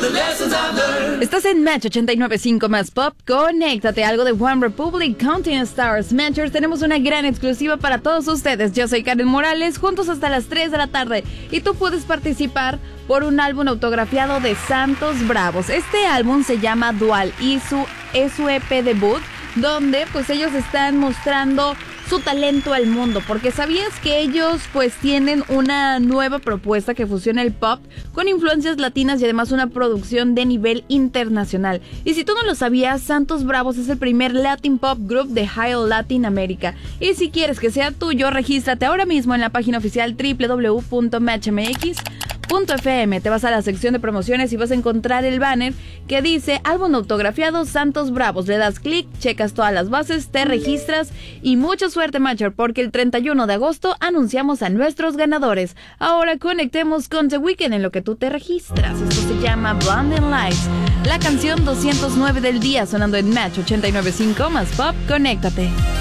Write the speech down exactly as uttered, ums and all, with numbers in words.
Estás en Match ochenta y nueve punto cinco más Pop. Conéctate, algo de One Republic, Counting Stars. Matchers, tenemos una gran exclusiva para todos ustedes. Yo soy Karen Morales, juntos hasta las tres de la tarde. Y tú puedes participar por un álbum autografiado de Santos Bravos. Este álbum se llama Dual y su, es su E P debut, donde pues ellos están mostrando su talento al mundo, porque ¿sabías que ellos pues tienen una nueva propuesta que fusiona el pop con influencias latinas y además una producción de nivel internacional? Y si tú no lo sabías, Santos Bravos es el primer Latin Pop Group de High Latin America. Y si quieres que sea tuyo, regístrate ahora mismo en la página oficial doble u doble u doble u punto match m x punto f m. Te vas a la sección de promociones y vas a encontrar el banner que dice álbum autografiado Santos Bravos. Le das clic, checas todas las bases, te registras y mucha suerte, Matcher, porque el treinta y uno de agosto anunciamos a nuestros ganadores. Ahora conectemos con The Weeknd en lo que tú te registras. Esto se llama Blinding Lights, la canción doscientos nueve del día, sonando en Match ochenta y nueve punto cinco más Pop. Conéctate.